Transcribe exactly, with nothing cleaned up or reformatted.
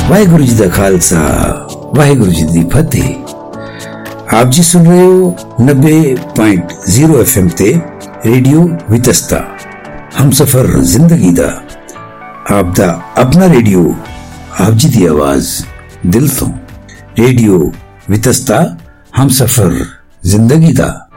वाहिगुरु जी दा खालसा वाहिगुरु जी दी फतेह। आप जी सुन रहे हो नब्बे पॉइंट जीरो एफ एम ते रेडियो वितस्ता हम सफर जिंदगी दा आप दा अपना रेडियो आप जी दी आवाज दिल तो रेडियो वितस्ता हम सफर जिंदगी दा।